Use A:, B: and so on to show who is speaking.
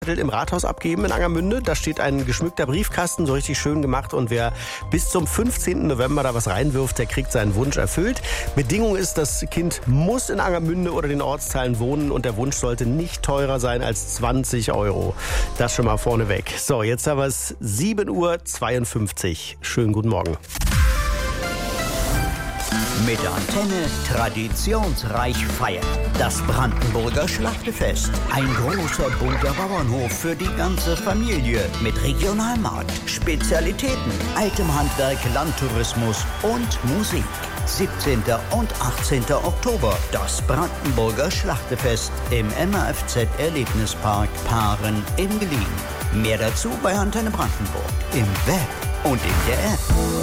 A: Im Rathaus abgeben in Angermünde. Da steht ein geschmückter Briefkasten, so richtig schön gemacht. Und wer bis zum 15. November da was reinwirft, der kriegt seinen Wunsch erfüllt. Bedingung ist, das Kind muss in Angermünde oder den Ortsteilen wohnen und der Wunsch sollte nicht teurer sein als 20 Euro. Das schon mal vorneweg. So, jetzt haben wir es 7:52 Uhr. Schönen guten Morgen.
B: Mit Antenne traditionsreich feiern. Das Brandenburger Schlachtefest. Ein großer bunter Bauernhof für die ganze Familie. Mit Regionalmarkt, Spezialitäten, altem Handwerk, Landtourismus und Musik. 17. und 18. Oktober. Das Brandenburger Schlachtefest im MAFZ Erlebnispark Paaren in Gelien. Mehr dazu bei Antenne Brandenburg. Im Web und in der App.